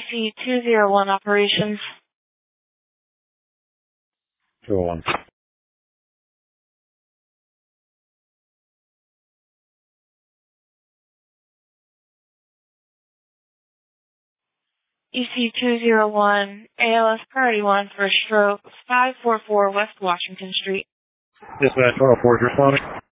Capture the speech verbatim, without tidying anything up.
C two zero one operations. two oh one. E C two zero one, A L S priority one for a stroke, five four four West Washington Street. Dispatch one oh four is responding.